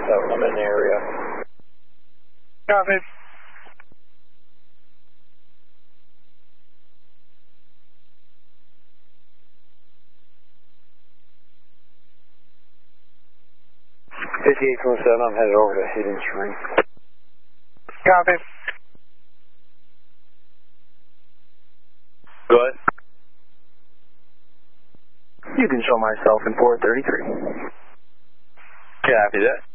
I'm in the area. Copy. I'm headed over to Hidden Shrine. Copy. Go ahead. You can show myself in 433. Copy that.